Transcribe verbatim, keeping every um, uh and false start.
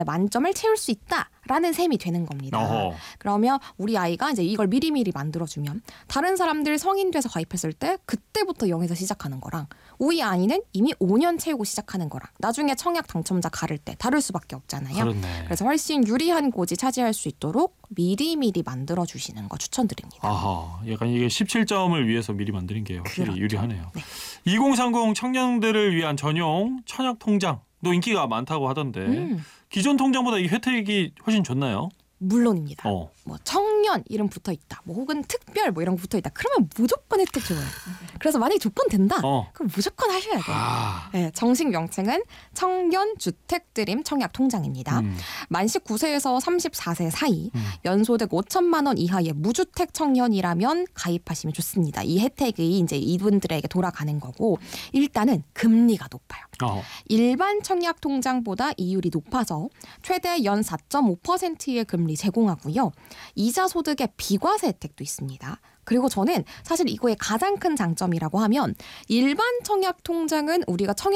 만점을 채울 수 있다라는 셈이 되는 겁니다. 어허. 그러면 우리 아이가 이제 이걸 미리미리 만들어주면 다른 사람들 성인 돼서 가입했을 때 그때부터 영에서 시작하는 거랑 우리 아이는 이미 오 년 채우고 시작하는 거랑 나중에 청약 당첨자 가를 때 다를 수밖에 없잖아요. 그렇네. 그래서 훨씬 유리한 고지 차지할 수 있도록 미리미리 만들어주시는 거 추천드립니다. 아하, 약간 이게 십칠 점을 위해서 미리 만드는 게 확실히 그렇죠. 유리하네요. 네. 이공삼공 청년들을 위한 전용 청약 통장도 인기가 많다고 하던데 음. 기존 통장보다 이 혜택이 훨씬 좋나요? 물론입니다. 어. 뭐 청년 이름 붙어 있다, 뭐 혹은 특별 뭐 이런 거 붙어 있다. 그러면 무조건 혜택 줘요. 그래서 만약에 조건 된다, 어. 그럼 무조건 하셔야 돼요. 아. 네, 정식 명칭은 청년 주택 드림 청약 통장입니다. 음. 만 십구 세에서 삼십사 세 사이 음. 연소득 오천만 원 이하의 무주택 청년이라면 가입하시면 좋습니다. 이 혜택이 이제 이분들에게 돌아가는 거고 일단은 금리가 높아요. 어. 일반 청약 통장보다 이율이 높아서 최대 연 사 점 오 퍼센트의 금리 제공하고요. 이자 소득의 비과세 혜택도 있습니다. 그리고 저는 사실 이거의 가장 큰 장점이라고 하면 일반 청약 통장은 우리가 청약